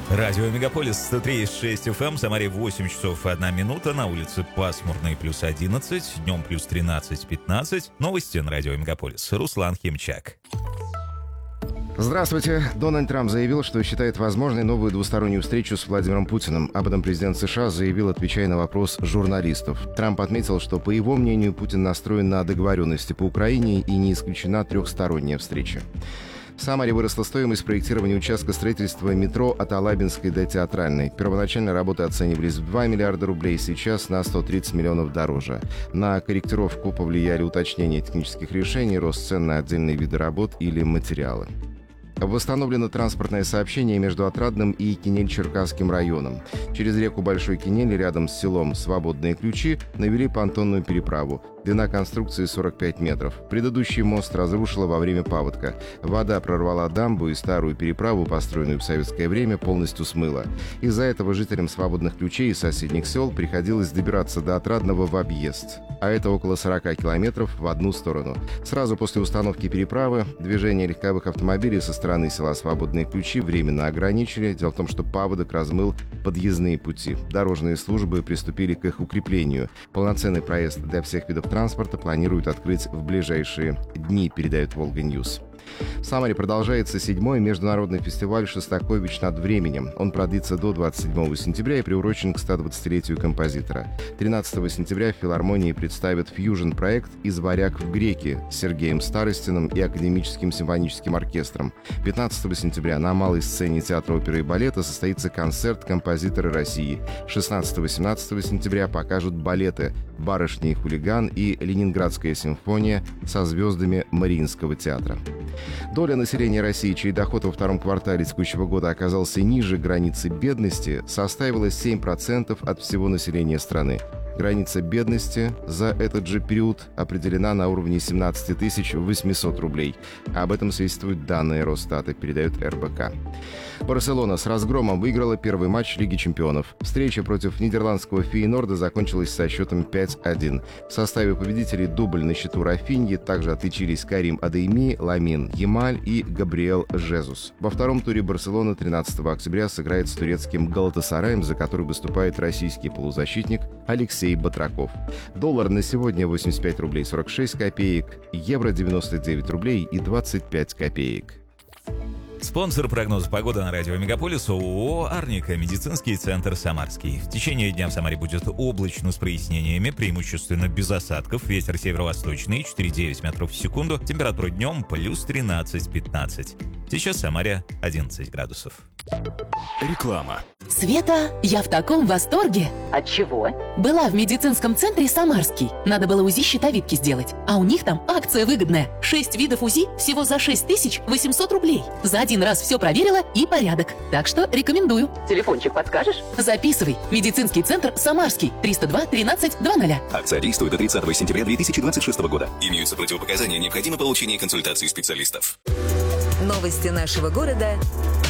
Радио Мегаполис 103,6 FM, в Самаре 8 часов 1 минута, на улице пасмурно и плюс 11, днем плюс 13-15. Новости на Радио Мегаполис. Руслан Химчак. Здравствуйте. Дональд Трамп заявил, что считает возможной новую двустороннюю встречу с Владимиром Путиным. Об этом президент США заявил, отвечая на вопрос журналистов. Трамп отметил, что, по его мнению, Путин настроен на договоренности по Украине и не исключена трехсторонняя встреча. В Самаре выросла стоимость проектирования участка строительства метро от Алабинской до Театральной. Первоначально работы оценивались в 2 миллиарда рублей, сейчас на 130 миллионов дороже. На корректировку повлияли уточнения технических решений, рост цен на отдельные виды работ или материалы. Восстановлено транспортное сообщение между Отрадным и Кинель-Черкасским районом. Через реку Большой Кинель рядом с селом Свободные Ключи навели понтонную переправу. Длина конструкции 45 метров. Предыдущий мост разрушило во время паводка. Вода прорвала дамбу и старую переправу, построенную в советское время, полностью смыла. Из-за этого жителям Свободных Ключей и соседних сел приходилось добираться до Отрадного в объезд. А это около 40 километров в одну сторону. Сразу после установки переправы движение легковых автомобилей со стороны села Свободные Ключи временно ограничили. Дело в том, что паводок размыл подъездные пути. Дорожные службы приступили к их укреплению. Полноценный проезд для всех видов транспорта планируют открыть в ближайшие дни, передает «Волга-Ньюс». В Самаре продолжается 7-й международный фестиваль «Шостакович над временем». Он продлится до 27 сентября и приурочен к 120-летию композитора. 13 сентября в филармонии представят фьюжн-проект «Из варяг в греки» с Сергеем Старостиным и Академическим симфоническим оркестром. 15 сентября на малой сцене Театра оперы и балета состоится концерт «Композиторы России». 16-17 сентября покажут балеты «Барышня и хулиган» и «Ленинградская симфония» со звездами Мариинского театра. Доля населения России, чей доход во втором квартале текущего года оказался ниже границы бедности, составила 7% от всего населения страны. Граница бедности за этот же период определена на уровне 17 800 рублей. Об этом свидетельствуют данные Росстата, передает РБК. Барселона с разгромом выиграла первый матч Лиги чемпионов. Встреча против нидерландского Фейенорда закончилась со счетом 5-1. В составе победителей дубль на счету Рафиньи, также отличились Карим Адейми, Ламин Ямаль и Габриэл Жезус. Во втором туре Барселона 13 октября сыграет с турецким Галатасараем, за который выступает российский полузащитник Алексей Батраков. Доллар на сегодня 85 рублей 46 копеек, евро 99 рублей и 25 копеек. Спонсор прогноза погоды на Радио Мегаполис — ООО «Арника», медицинский центр «Самарский». В течение дня в Самаре будет облачно с прояснениями, преимущественно без осадков. Ветер северо-восточный 4,9 метров в секунду. Температура днем плюс 13-15. Сейчас в Самаре 11 градусов. Реклама. Света, я в таком восторге. От чего? Была в медицинском центре «Самарский». Надо было УЗИ щитовидки сделать. А у них там акция выгодная. 6 видов УЗИ всего за 6800 рублей. За один раз все проверила и порядок. Так что рекомендую. Телефончик подскажешь? Записывай. Медицинский центр «Самарский». 302 13 20. Акция действует до 30 сентября 2026 года. Имеются противопоказания, необходимо получение консультации специалистов. Новости нашего города.